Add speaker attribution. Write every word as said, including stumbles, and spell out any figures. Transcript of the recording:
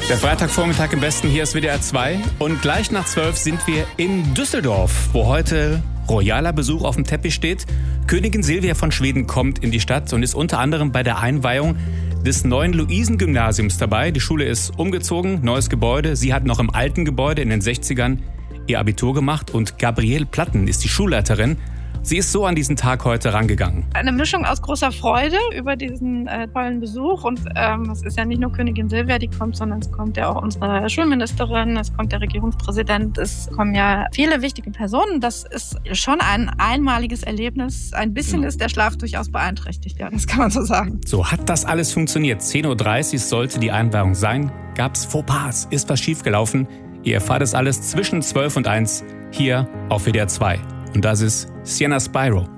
Speaker 1: Der Freitagvormittag im Westen, hier ist W D R zwei. Und gleich nach zwölf sind wir in Düsseldorf, wo heute royaler Besuch auf dem Teppich steht. Königin Silvia von Schweden kommt in die Stadt und ist unter anderem bei der Einweihung des neuen Luisen-Gymnasiums dabei. Die Schule ist umgezogen, neues Gebäude. Sie hat noch im alten Gebäude in den sechzigern ihr Abitur gemacht und Gabriele Platten ist die Schulleiterin. Sie ist so an diesen Tag heute rangegangen.
Speaker 2: Eine Mischung aus großer Freude über diesen äh, tollen Besuch. Und ähm, es ist ja nicht nur Königin Silvia, die kommt, sondern es kommt ja auch unsere Schulministerin, es kommt der Regierungspräsident, es kommen ja viele wichtige Personen. Das ist schon ein einmaliges Erlebnis. Ein bisschen ist der Schlaf durchaus beeinträchtigt, ja, das kann man so sagen.
Speaker 1: So hat das alles funktioniert. zehn Uhr dreißig sollte die Einweihung sein. Gab's Fauxpas? Ist was schiefgelaufen? Ihr erfahrt es alles zwischen zwölf und eins hier auf W D R zwei. Und das ist Sienna Spyro.